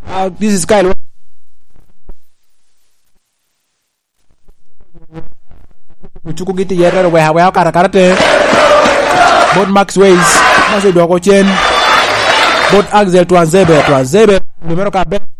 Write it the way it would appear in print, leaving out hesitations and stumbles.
This is Kyle. Chuku giti yere we ha karate. Both Max Ways. Maso do ko chen. Both Axel to Anzebe. Numero ka